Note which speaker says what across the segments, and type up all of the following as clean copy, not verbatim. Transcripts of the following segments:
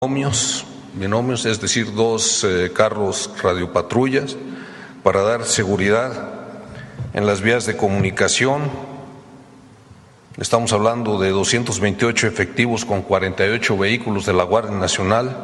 Speaker 1: binomios, es decir, 2 carros radiopatrullas para dar seguridad en las vías de comunicación. Estamos hablando de 228 efectivos con 48 vehículos de la Guardia Nacional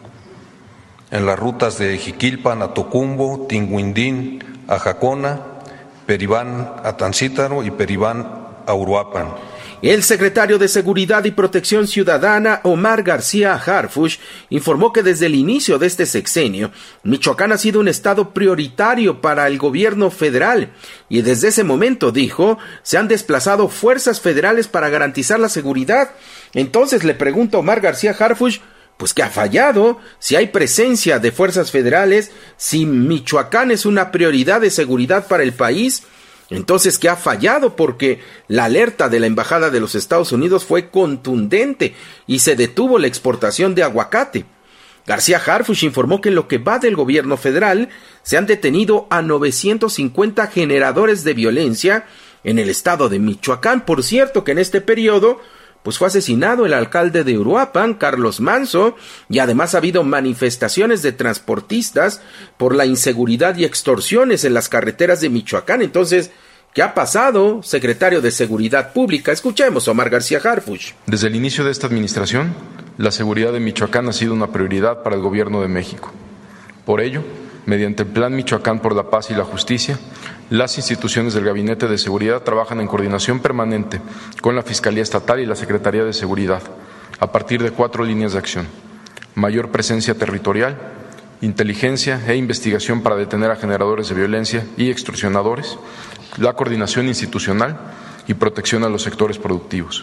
Speaker 1: en las rutas de Jiquilpan a Tocumbo, Tinguindín a Jacona, Peribán a Tancítaro y Peribán a Uruapan.
Speaker 2: El secretario de Seguridad y Protección Ciudadana, Omar García Harfuch, informó que desde el inicio de este sexenio, Michoacán ha sido un estado prioritario para el gobierno federal y desde ese momento, dijo, se han desplazado fuerzas federales para garantizar la seguridad. Entonces le pregunto a Omar García Harfuch, pues ¿qué ha fallado? Si hay presencia de fuerzas federales, si Michoacán es una prioridad de seguridad para el país, entonces, ¿qué ha fallado? Porque la alerta de la Embajada de los Estados Unidos fue contundente y se detuvo la exportación de aguacate. García Harfuch informó que en lo que va del gobierno federal se han detenido a 950 generadores de violencia en el estado de Michoacán. Por cierto, que en este periodo pues fue asesinado el alcalde de Uruapan, Carlos Manso, y además ha habido manifestaciones de transportistas por la inseguridad y extorsiones en las carreteras de Michoacán. Entonces, ¿qué ha pasado, secretario de Seguridad Pública? Escuchemos a Omar García Harfuch.
Speaker 3: Desde el inicio de esta administración, la seguridad de Michoacán ha sido una prioridad para el Gobierno de México. Por ello, mediante el Plan Michoacán por la Paz y la Justicia, las instituciones del Gabinete de Seguridad trabajan en coordinación permanente con la Fiscalía Estatal y la Secretaría de Seguridad, a partir de 4 líneas de acción: mayor presencia territorial, inteligencia e investigación para detener a generadores de violencia y extorsionadores, la coordinación institucional y protección a los sectores productivos.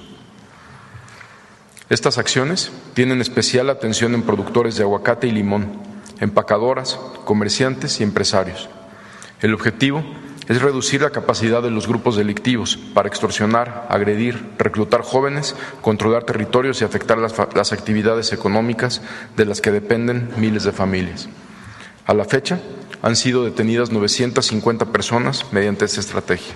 Speaker 3: Estas acciones tienen especial atención en productores de aguacate y limón, empacadoras, comerciantes y empresarios. El objetivo es reducir la capacidad de los grupos delictivos para extorsionar, agredir, reclutar jóvenes, controlar territorios y afectar las actividades económicas de las que dependen miles de familias. A la fecha, han sido detenidas 950 personas mediante esta estrategia.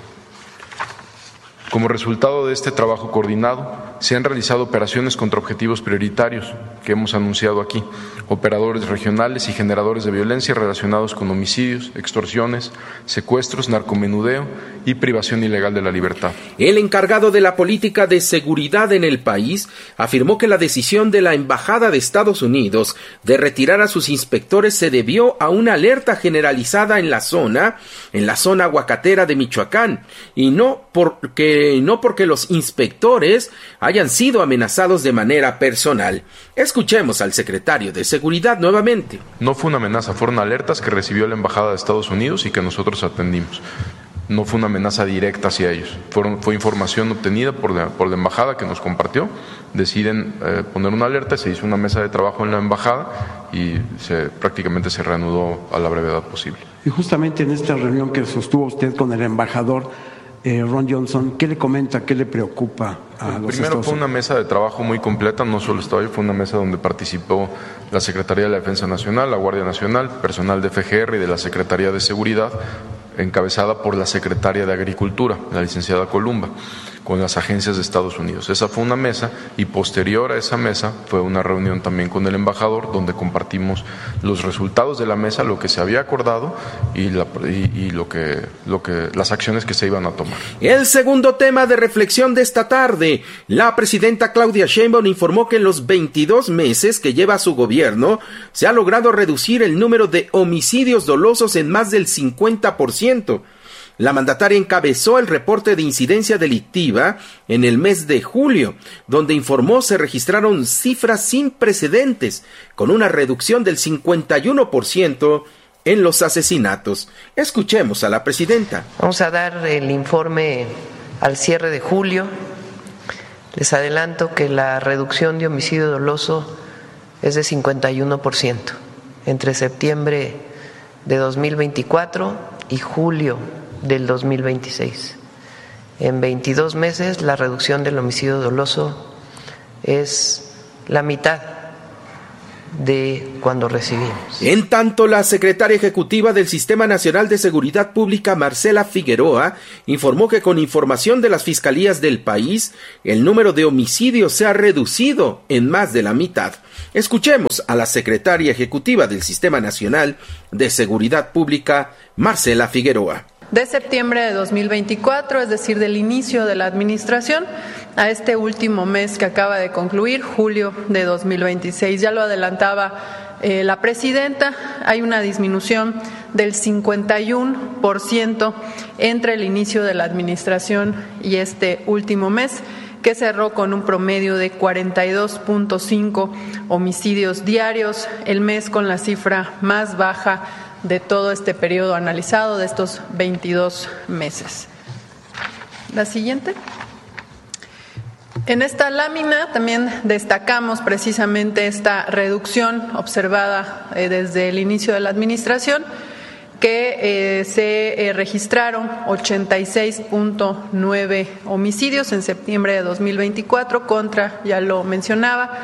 Speaker 3: Como resultado de este trabajo coordinado, se han realizado operaciones contra objetivos prioritarios que hemos anunciado aquí, operadores regionales y generadores de violencia relacionados con homicidios, extorsiones, secuestros, narcomenudeo y privación ilegal de la libertad.
Speaker 2: El encargado de la política de seguridad en el país afirmó que la decisión de la Embajada de Estados Unidos de retirar a sus inspectores se debió a una alerta generalizada en la zona aguacatera de Michoacán, y no porque los inspectores hayan sido amenazados de manera personal. Escuchemos al secretario de Seguridad nuevamente.
Speaker 3: No fue una amenaza, fueron alertas que recibió la Embajada de Estados Unidos y que nosotros atendimos. No fue una amenaza directa hacia ellos, fue información obtenida por la Embajada que nos compartió. Deciden poner una alerta, se hizo una mesa de trabajo en la Embajada y prácticamente se reanudó a la brevedad posible.
Speaker 4: Y justamente en esta reunión que sostuvo usted con el embajador Ron Johnson, ¿qué le comenta, qué le preocupa a los
Speaker 3: Primero fue una mesa de trabajo muy completa, no solo estaba yo, fue una mesa donde participó la Secretaría de la Defensa Nacional, la Guardia Nacional, personal de FGR y de la Secretaría de Seguridad, encabezada por la Secretaria de Agricultura, la licenciada Columba, con las agencias de Estados Unidos. Esa fue una mesa y posterior a esa mesa fue una reunión también con el embajador donde compartimos los resultados de la mesa, lo que se había acordado y las acciones que se iban a tomar.
Speaker 2: El segundo tema de reflexión de esta tarde, la presidenta Claudia Sheinbaum informó que en los 22 meses que lleva su gobierno se ha logrado reducir el número de homicidios dolosos en más del 50%. La mandataria encabezó el reporte de incidencia delictiva en el mes de julio, donde informó se registraron cifras sin precedentes, con una reducción del 51% en los asesinatos. Escuchemos a la presidenta.
Speaker 5: Vamos a dar el informe al cierre de julio. Les adelanto que la reducción de homicidio doloso es de 51% entre septiembre de 2024 y julio del 2026. En 22 meses la reducción del homicidio doloso es la mitad de cuando recibimos.
Speaker 2: En tanto, la secretaria ejecutiva del Sistema Nacional de Seguridad Pública, Marcela Figueroa, informó que con información de las fiscalías del país, el número de homicidios se ha reducido en más de la mitad. Escuchemos a la secretaria ejecutiva del Sistema Nacional de Seguridad Pública, Marcela Figueroa.
Speaker 6: De septiembre de 2024, es decir, del inicio de la administración, a este último mes que acaba de concluir, julio de 2026. Ya lo adelantaba la presidenta, hay una disminución del 51% entre el inicio de la administración y este último mes, que cerró con un promedio de 42.5 homicidios diarios, el mes con la cifra más baja de todo este periodo analizado, de estos 22 meses. La siguiente. En esta lámina también destacamos precisamente esta reducción observada desde el inicio de la administración, que se registraron 86.9 homicidios en septiembre de 2024 contra, ya lo mencionaba,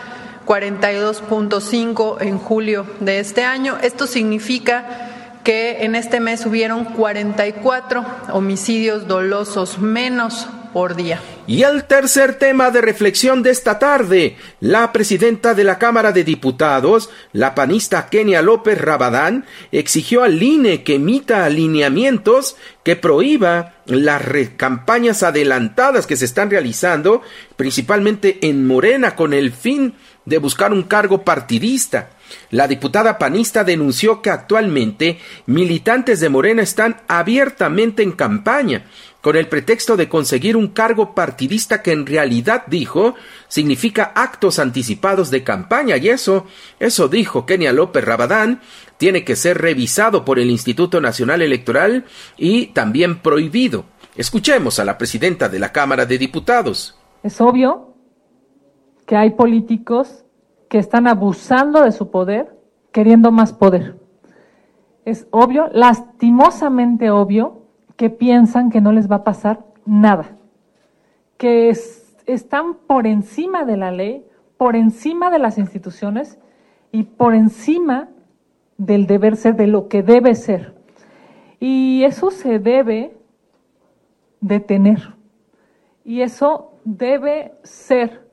Speaker 6: 42.5 en julio de este año. Esto significa que en este mes hubieron 44 homicidios dolosos menos por día.
Speaker 2: Y el tercer tema de reflexión de esta tarde, la presidenta de la Cámara de Diputados, la panista Kenia López Rabadán, exigió al INE que emita lineamientos que prohíba las campañas adelantadas que se están realizando, principalmente en Morena, con el fin de buscar un cargo partidista. La diputada panista denunció que actualmente militantes de Morena están abiertamente en campaña, con el pretexto de conseguir un cargo partidista que en realidad, dijo, significa actos anticipados de campaña, y eso dijo Kenia López Rabadán, tiene que ser revisado por el Instituto Nacional Electoral y también prohibido. Escuchemos a la presidenta de la Cámara de Diputados.
Speaker 7: Es obvio que hay políticos que están abusando de su poder, queriendo más poder. Es obvio, lastimosamente obvio, que piensan que no les va a pasar nada, que están por encima de la ley, por encima de las instituciones y por encima del deber ser, de lo que debe ser. Y eso se debe detener. Y eso debe ser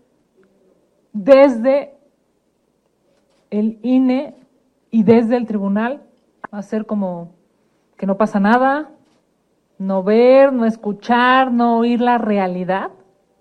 Speaker 7: desde el INE y desde el tribunal, hacer como que no pasa nada, no ver, no escuchar, no oír la realidad.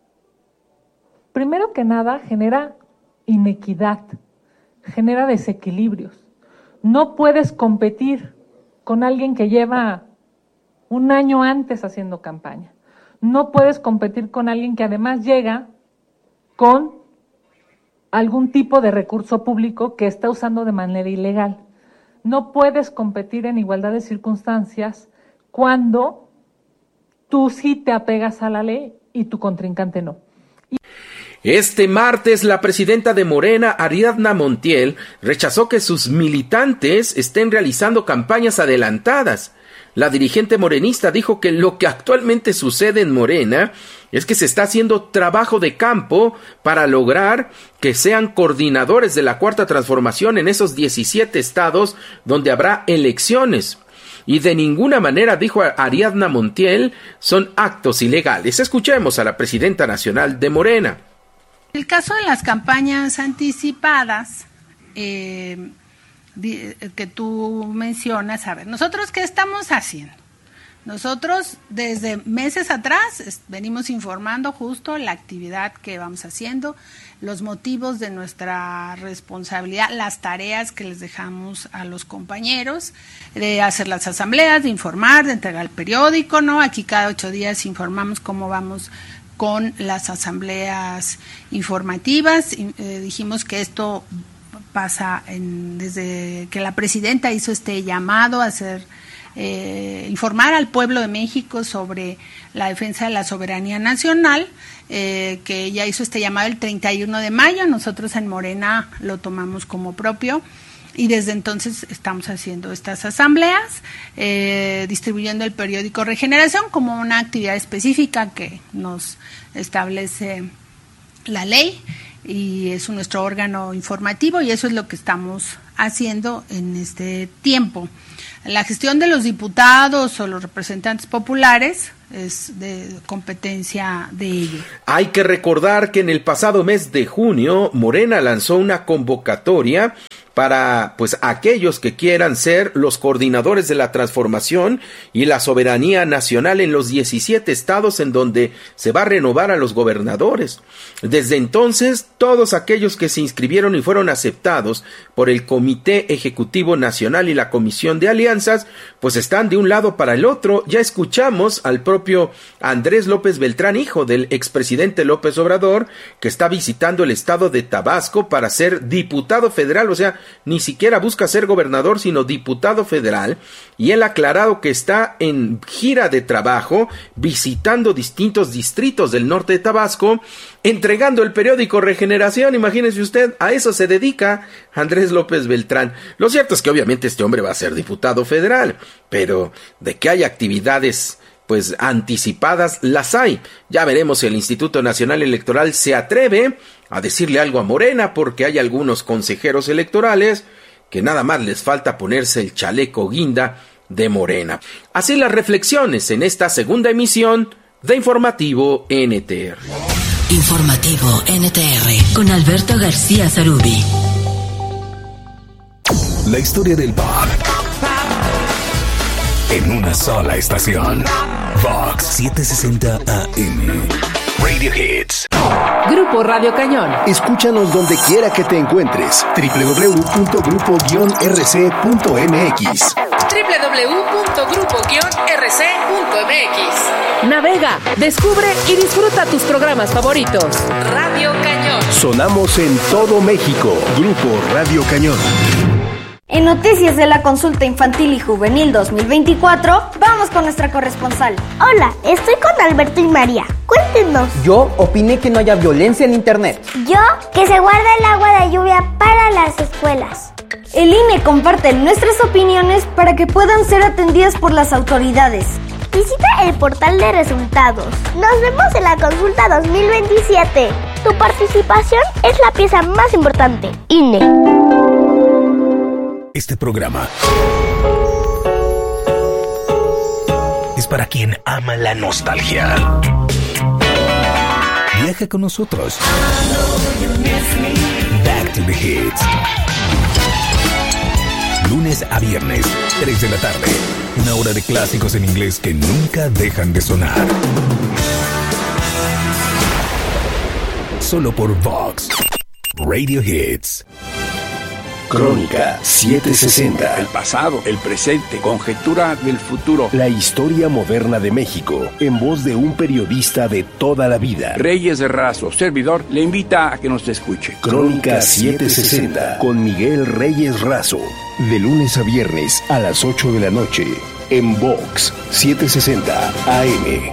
Speaker 7: Primero que nada, genera inequidad, genera desequilibrios. No puedes competir con alguien que lleva un año antes haciendo campaña. No puedes competir con alguien que además llega con algún tipo de recurso público que está usando de manera ilegal. No puedes competir en igualdad de circunstancias cuando tú sí te apegas a la ley y tu contrincante no.
Speaker 2: Este martes, la presidenta de Morena, Ariadna Montiel, rechazó que sus militantes estén realizando campañas adelantadas. La dirigente morenista dijo que lo que actualmente sucede en Morena es que se está haciendo trabajo de campo para lograr que sean coordinadores de la Cuarta Transformación en esos 17 estados donde habrá elecciones. Y de ninguna manera, dijo Ariadna Montiel, son actos ilegales. Escuchemos a la presidenta nacional de Morena.
Speaker 8: En el caso de las campañas anticipadas, que tú mencionas, a ver, ¿nosotros qué estamos haciendo? Nosotros desde meses atrás venimos informando justo la actividad que vamos haciendo, los motivos de nuestra responsabilidad, las tareas que les dejamos a los compañeros, de hacer las asambleas, de informar, de entregar el periódico, ¿no? Aquí cada 8 días informamos cómo vamos con las asambleas informativas. Dijimos que esto pasa desde que la presidenta hizo este llamado a hacer informar al pueblo de México sobre la defensa de la soberanía nacional, que ella hizo este llamado el 31 de mayo, nosotros en Morena lo tomamos como propio y desde entonces estamos haciendo estas asambleas, distribuyendo el periódico Regeneración como una actividad específica que nos establece la ley y es nuestro órgano informativo, y eso es lo que estamos haciendo en este tiempo. La gestión de los diputados o los representantes populares es de competencia de ellos.
Speaker 2: Hay que recordar que en el pasado mes de junio, Morena lanzó una convocatoria para aquellos que quieran ser los coordinadores de la transformación y la soberanía nacional en los 17 estados en donde se va a renovar a los gobernadores. Desde entonces, todos aquellos que se inscribieron y fueron aceptados por el Comité Ejecutivo Nacional y la Comisión de Alianzas, pues están de un lado para el otro. Ya escuchamos al propio Andrés López Beltrán, hijo del expresidente López Obrador, que está visitando el estado de Tabasco para ser diputado federal, o sea, ni siquiera busca ser gobernador, sino diputado federal, y él ha aclarado que está en gira de trabajo, visitando distintos distritos del norte de Tabasco, entregando el periódico Regeneración. Imagínese usted, a eso se dedica Andrés López Beltrán. Lo cierto es que obviamente este hombre va a ser diputado federal, pero de que hay actividades anticipadas, las hay. Ya veremos si el Instituto Nacional Electoral se atreve a decirle algo a Morena, porque hay algunos consejeros electorales que nada más les falta ponerse el chaleco guinda de Morena. Así las reflexiones en esta segunda emisión de Informativo NTR.
Speaker 9: Informativo NTR con Alberto García Zarubi.
Speaker 10: La historia del pop en una sola estación. Vox 760 AM. Radio Hits.
Speaker 9: Grupo Radio Cañón.
Speaker 10: Escúchanos donde quiera que te encuentres. www.grupo-rc.mx.
Speaker 9: www.grupo-rc.mx. Navega, descubre y disfruta tus programas favoritos. Radio Cañón.
Speaker 10: Sonamos en todo México. Grupo Radio Cañón.
Speaker 11: En noticias de la consulta infantil y juvenil 2024, vamos con nuestra corresponsal.
Speaker 12: Hola, estoy con Alberto y María. Cuéntenos.
Speaker 13: Yo opiné que no haya violencia en internet.
Speaker 12: Yo, que se guarde el agua de lluvia para las escuelas.
Speaker 11: El INE comparte nuestras opiniones para que puedan ser atendidas por las autoridades.
Speaker 12: Visita el portal de resultados. Nos vemos en la consulta 2027. Tu participación es la pieza más importante. INE.
Speaker 10: Este programa es para quien ama la nostalgia. Viaja con nosotros. Back to the Hits. Lunes a viernes, 3 de la tarde. Una hora de clásicos en inglés que nunca dejan de sonar. Solo por Vox Radio Hits. Crónica 760.
Speaker 14: El pasado, el presente, conjetura del futuro.
Speaker 10: La historia moderna de México, en voz de un periodista de toda la vida.
Speaker 14: Reyes Razo, servidor, le invita a que nos escuche.
Speaker 10: Crónica 760, con Miguel Reyes Razo. De lunes a viernes a las 8 de la noche, en Vox 760 AM.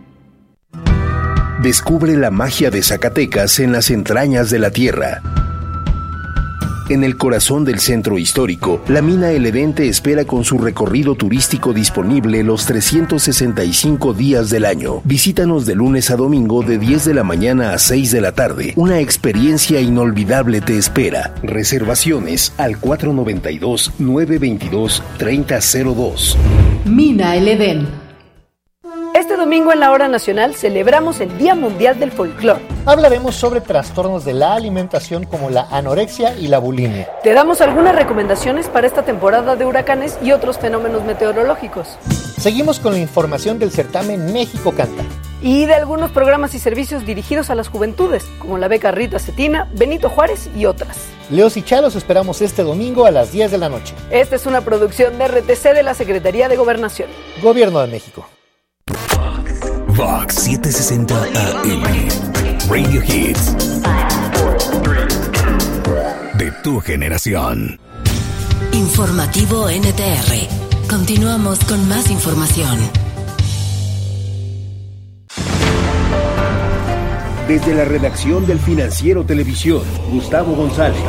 Speaker 10: Descubre la magia de Zacatecas en las entrañas de la tierra. En el corazón del centro histórico, la mina El Edén te espera con su recorrido turístico disponible los 365 días del año. Visítanos de lunes a domingo de 10 de la mañana a 6 de la tarde. Una experiencia inolvidable te espera. Reservaciones al 492-922-3002.
Speaker 9: Mina El Edén.
Speaker 15: Este domingo en la Hora Nacional celebramos el Día Mundial del Folclor.
Speaker 16: Hablaremos sobre trastornos de la alimentación como la anorexia y la bulimia.
Speaker 15: Te damos algunas recomendaciones para esta temporada de huracanes y otros fenómenos meteorológicos.
Speaker 16: Seguimos con la información del certamen México Canta.
Speaker 15: Y de algunos programas y servicios dirigidos a las juventudes, como la beca Rita Cetina, Benito Juárez y otras.
Speaker 16: Leos y Chalos esperamos este domingo a las 10 de la noche.
Speaker 15: Esta es una producción de RTC de la Secretaría de Gobernación.
Speaker 16: Gobierno de México.
Speaker 10: Vox 760 AM. Radio Hits. De tu generación.
Speaker 9: Informativo NTR. Continuamos con más información.
Speaker 10: Desde la redacción del Financiero Televisión, Gustavo González.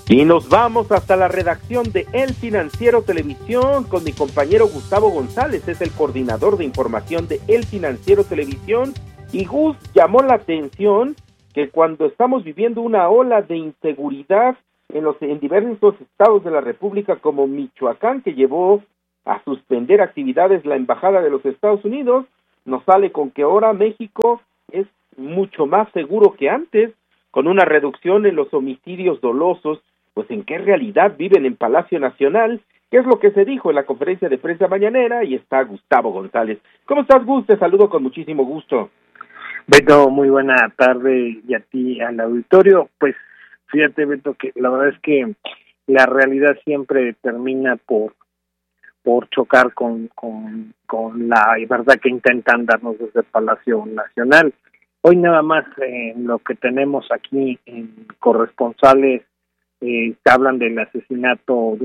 Speaker 17: Y nos vamos hasta la redacción de El Financiero Televisión con mi compañero Gustavo González, es el coordinador de información de El Financiero Televisión. Y Gus, llamó la atención que cuando estamos viviendo una ola de inseguridad en diversos estados de la República, como Michoacán, que llevó a suspender actividades la Embajada de los Estados Unidos, nos sale con que ahora México es mucho más seguro que antes, con una reducción en los homicidios dolosos. Pues ¿en qué realidad viven en Palacio Nacional? ¿Qué es lo que se dijo en la conferencia de prensa mañanera? Y está Gustavo González. ¿Cómo estás, Gus? Te saludo con muchísimo gusto.
Speaker 18: Beto, muy buena tarde, y a ti, al auditorio. Pues fíjate, Beto, que la verdad es que la realidad siempre termina por chocar con la verdad que intentan darnos desde Palacio Nacional. Hoy nada más lo que tenemos aquí en corresponsales te hablan de un asesinato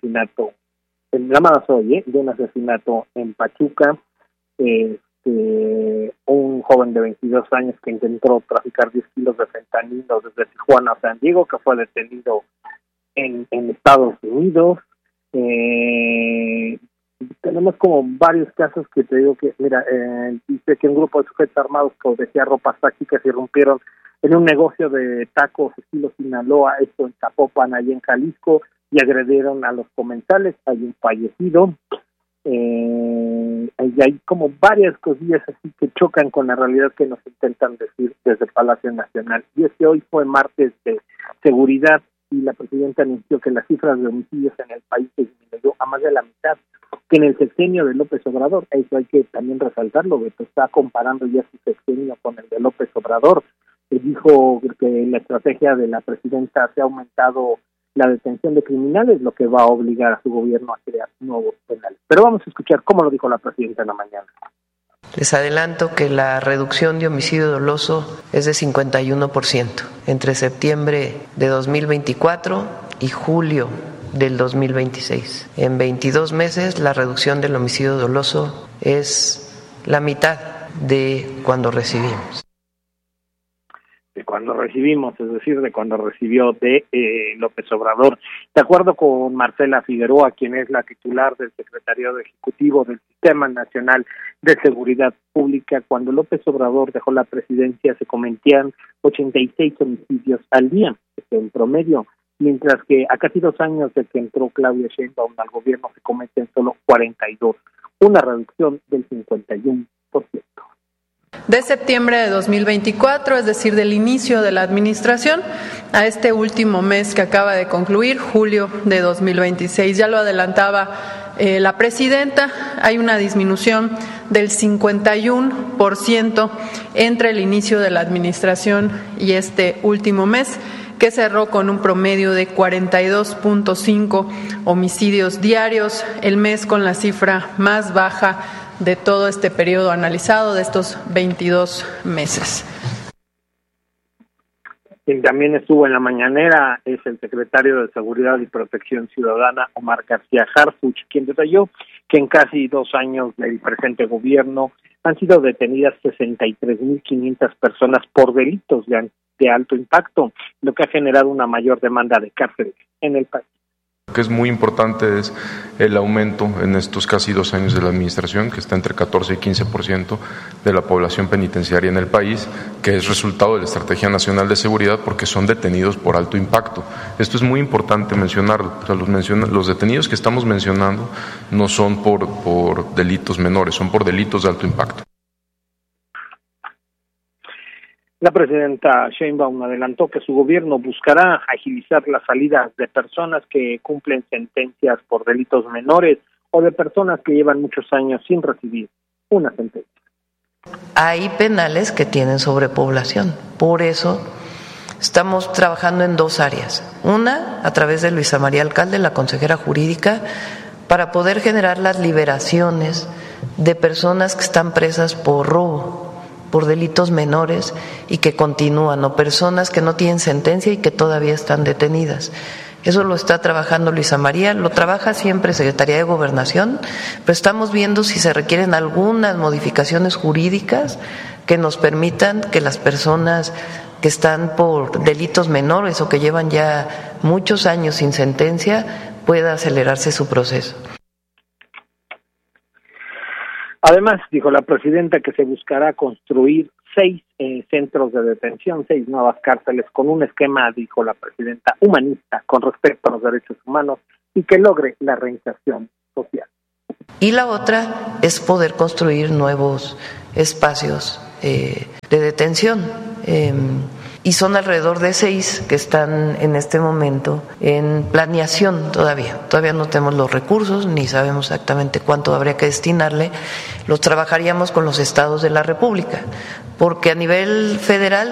Speaker 18: en Pachuca, un joven de 22 años que intentó traficar 10 kilos de fentanilo desde Tijuana a San Diego, que fue detenido en Estados Unidos. Tenemos como varios casos que te digo que, mira, dice que un grupo de sujetos armados que decía ropas tácticas irrumpieron en un negocio de tacos estilo Sinaloa, esto en Zapopan, allí en Jalisco, y agredieron a los comensales. Hay un fallecido, y hay como varias cosillas así que chocan con la realidad que nos intentan decir desde Palacio Nacional. Y es que hoy fue martes de seguridad y la presidenta anunció que las cifras de homicidios en el país se disminuyó a más de la mitad que en el sexenio de López Obrador. Eso hay que también resaltarlo, que está comparando ya su sexenio con el de López Obrador. Dijo que la estrategia de la presidenta se ha aumentado la detención de criminales, lo que va a obligar a su gobierno a crear nuevos penales. Pero vamos a escuchar cómo lo dijo la presidenta en la mañana.
Speaker 5: Les adelanto que la reducción de homicidio doloso es de 51% entre septiembre de 2024 y julio del 2026. En 22 meses la reducción del homicidio doloso es la mitad de cuando recibimos.
Speaker 18: Es decir, de cuando recibió de López Obrador. De acuerdo con Marcela Figueroa, quien es la titular del Secretariado Ejecutivo del Sistema Nacional de Seguridad Pública, cuando López Obrador dejó la presidencia se cometían 86 homicidios al día, en promedio, mientras que a casi 2 años de que entró Claudia Sheinbaum al gobierno se cometen solo 42, una reducción del 51%.
Speaker 6: De septiembre de 2024, es decir, del inicio de la administración, a este último mes que acaba de concluir, julio de 2026. Ya lo adelantaba la presidenta, hay una disminución del 51% entre el inicio de la administración y este último mes, que cerró con un promedio de 42.5 homicidios diarios, el mes con la cifra más baja de todo este periodo analizado, de estos 22 meses.
Speaker 18: Quien también estuvo en la mañanera es el secretario de Seguridad y Protección Ciudadana, Omar García Harfuch, quien detalló que en casi 2 años del presente gobierno han sido detenidas 63.500 personas por delitos de alto impacto, lo que ha generado una mayor demanda de cárceles en el país.
Speaker 3: Lo que es muy importante es el aumento en estos casi 2 años de la administración, que está entre 14 y 15% de la población penitenciaria en el país, que es resultado de la Estrategia Nacional de Seguridad, porque son detenidos por alto impacto. Esto es muy importante mencionarlo. O sea, los detenidos que estamos mencionando no son por delitos menores, son por delitos de alto impacto.
Speaker 18: La presidenta Sheinbaum adelantó que su gobierno buscará agilizar las salidas de personas que cumplen sentencias por delitos menores o de personas que llevan muchos años sin recibir una sentencia.
Speaker 5: Hay penales que tienen sobrepoblación, por eso estamos trabajando en 2 áreas. Una, a través de Luisa María Alcalde, la consejera jurídica, para poder generar las liberaciones de personas que están presas por robo, por delitos menores y que continúan, o personas que no tienen sentencia y que todavía están detenidas. Eso lo está trabajando Luisa María, lo trabaja siempre Secretaría de Gobernación, pero estamos viendo si se requieren algunas modificaciones jurídicas que nos permitan que las personas que están por delitos menores o que llevan ya muchos años sin sentencia, pueda acelerarse su proceso.
Speaker 18: Además, dijo la presidenta que se buscará construir 6 centros de detención, 6 nuevas cárceles con un esquema, dijo la presidenta, humanista con respecto a los derechos humanos y que logre la reinserción social.
Speaker 5: Y la otra es poder construir nuevos espacios de detención. Y son alrededor de 6 que están en este momento en planeación todavía. Todavía no tenemos los recursos ni sabemos exactamente cuánto habría que destinarle. Los trabajaríamos con los estados de la República, porque a nivel federal